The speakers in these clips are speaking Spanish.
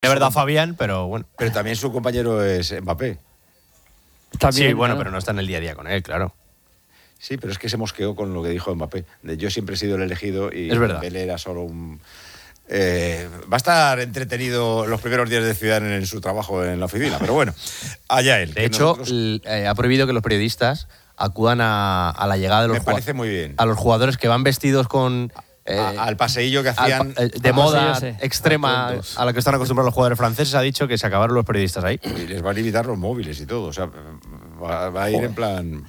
de verdad Fabián, pero bueno. Pero también su compañero es Mbappé. También, sí, bueno, pero no está en el día a día con él, claro. Sí, pero es que se mosqueó con lo que dijo Mbappé. Yo siempre he sido el elegido y Dembélé era solo un... va a estar entretenido los primeros días de Zidane en su trabajo en la oficina, pero bueno, allá él. De hecho, ha prohibido que los periodistas acudan a la llegada de los jugadores. Me parece muy bien. A los jugadores que van vestidos con... al paseillo que hacían... de moda extrema a la que están acostumbrados los jugadores franceses, ha dicho que se acabaron los periodistas ahí. Y les va a limitar los móviles y todo, o sea, va a ir en plan...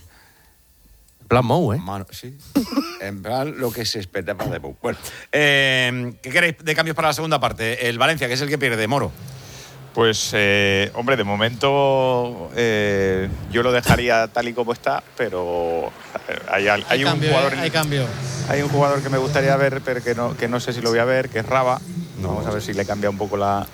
Plan Mou, ¿eh? Sí. En plan lo que se esperaba de Mou. Bueno, ¿qué queréis de cambios para la segunda parte? El Valencia, que es el que pierde, Moro. Pues, hombre, de momento yo lo dejaría tal y como está, pero hay un cambio, jugador... hay cambio. Hay un jugador que me gustaría ver, pero que no sé si lo voy a ver, que es Raba. Vamos a ver si le cambia un poco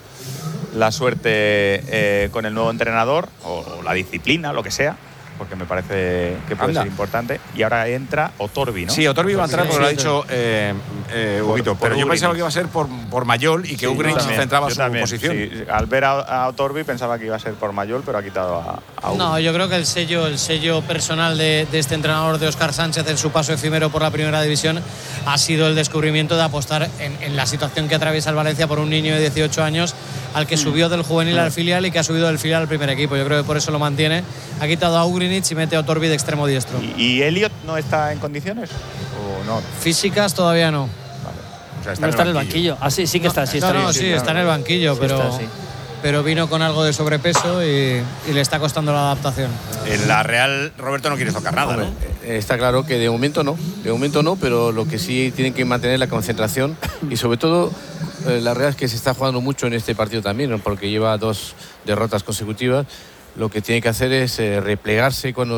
la suerte con el nuevo entrenador, o la disciplina, lo que sea, porque me parece que puede ser importante. Y ahora entra Otorbi, ¿no? Sí, Otorbi va a entrar porque lo ha dicho Huguito, pero yo pensaba que iba a ser por Mayol y que Ugrich centraba su posición. Sí. Al ver a Otorbi pensaba que iba a ser por Mayol, pero ha quitado a Ugrich. No, yo creo que el sello personal de este entrenador, de Óscar Sánchez, en su paso efímero por la primera división, ha sido el descubrimiento de apostar en la situación que atraviesa el Valencia por un niño de 18 años al que subió del juvenil al filial y que ha subido del filial al primer equipo. Yo creo que por eso lo mantiene. Ha quitado a Ugrich y mete a Otorbi de extremo diestro. ¿Y Elliot no está en condiciones? ¿O no? Físicas todavía no. Vale. O sea, está en el banquillo. Ah, sí que está. Sí, está en el banquillo, pero vino con algo de sobrepeso y le está costando la adaptación. En la Real, Roberto, no quiere tocar nada, ¿no? Está claro que de momento no, pero lo que sí tienen que mantener la concentración y sobre todo la Real es que se está jugando mucho en este partido también, ¿no? Porque lleva 2 derrotas consecutivas. Lo que tiene que hacer es replegarse cuando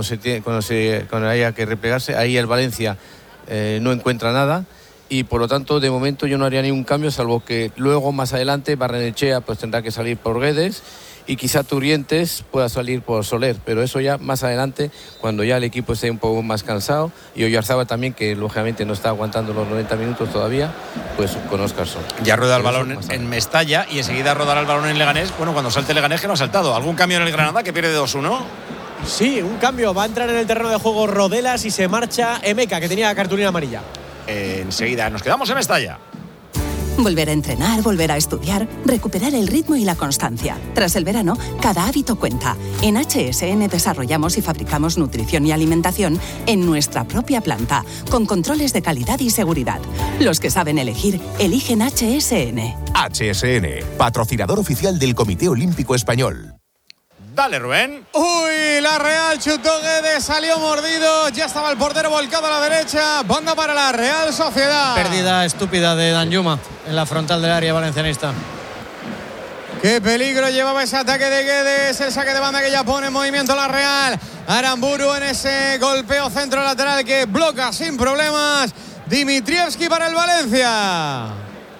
haya que replegarse. Ahí el Valencia no encuentra nada y por lo tanto de momento yo no haría ningún cambio, salvo que luego más adelante Barrenechea pues tendrá que salir por Guedes y quizá Turrientes pueda salir por Soler, pero eso ya más adelante, cuando ya el equipo esté un poco más cansado, y Oyarzábal también, que lógicamente no está aguantando los 90 minutos todavía, pues con Óscarson. Ya rueda el balón en Mestalla y enseguida rodará el balón en Leganés. Bueno, cuando salte Leganés, que no ha saltado. ¿Algún cambio en el Granada que pierde 2-1? Sí, un cambio. Va a entrar en el terreno de juego Rodelas y se marcha Emeka, que tenía cartulina amarilla. Enseguida nos quedamos en Mestalla. Volver a entrenar, volver a estudiar, recuperar el ritmo y la constancia. Tras el verano, cada hábito cuenta. En HSN desarrollamos y fabricamos nutrición y alimentación en nuestra propia planta, con controles de calidad y seguridad. Los que saben elegir, eligen HSN. HSN, patrocinador oficial del Comité Olímpico Español. Dale, Rubén. Uy, la Real chutó Guedes, salió mordido, ya estaba el portero volcado a la derecha, banda para la Real Sociedad. Pérdida estúpida de Danjuma en la frontal del área valencianista. Qué peligro llevaba ese ataque de Guedes, el saque de banda que ya pone en movimiento la Real. Aramburu en ese golpeo centro lateral que bloca sin problemas. Dimitrievski para el Valencia.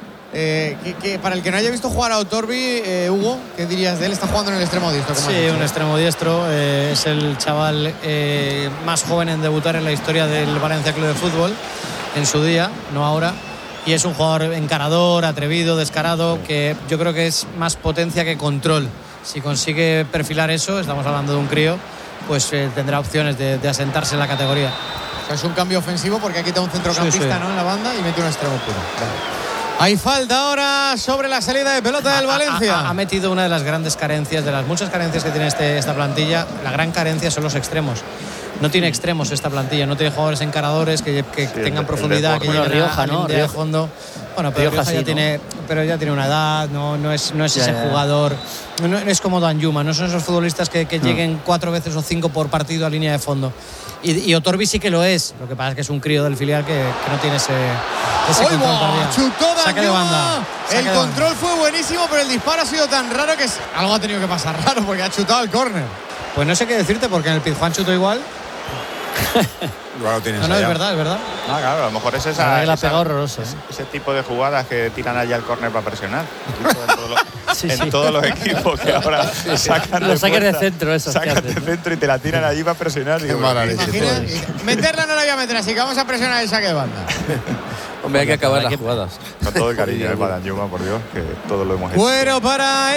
Que para el que no haya visto jugar a Otorbi, Hugo, ¿qué dirías de él? Está jugando en el extremo diestro. Sí, un extremo diestro. Es el chaval más joven en debutar en la historia del Valencia Club de Fútbol, en su día, no ahora. Y es un jugador encarador, atrevido, descarado, que yo creo que es más potencia que control. Si consigue perfilar eso, estamos hablando de un crío, pues tendrá opciones de asentarse en la categoría. O sea, es un cambio ofensivo porque ha quitado un centrocampista, ¿no?, en la banda y mete un extremo puro. Claro. Hay falta ahora sobre la salida de pelota del Valencia. Ha metido una de las grandes carencias, de las muchas carencias que tiene esta plantilla. La gran carencia son los extremos. No tiene extremos esta plantilla, no tiene jugadores encaradores que tengan profundidad, que lleguen Rioja, ¿no? De fondo. Bueno, pero Rioja ya tiene una edad, no es ese jugador. No es como Danjuma, no son esos futbolistas que lleguen 4 veces o 5 por partido a línea de fondo. Y Otorbi sí que lo es. Lo que pasa es que es un crío del filial que no tiene ese control tardío. Chutó saque de banda. El control fue buenísimo, pero el disparo ha sido tan raro que algo ha tenido que pasar raro porque ha chutado el córner. Pues no sé qué decirte porque en el Pizjuán chutó igual. Lo tienes es verdad. Ah, claro, a lo mejor es ese tipo de jugadas que tiran allá el córner para presionar. En todos los equipos que ahora sacan los saques de centro, eso. Sacan de centro y te la tiran allí para presionar. Qué mala leche. Meterla no la voy a meter, así que vamos a presionar el saque de banda. Hombre, hay que acabar las jugadas. Con todo el cariño para Danjuma, por Dios, que todo lo hemos hecho. Bueno, para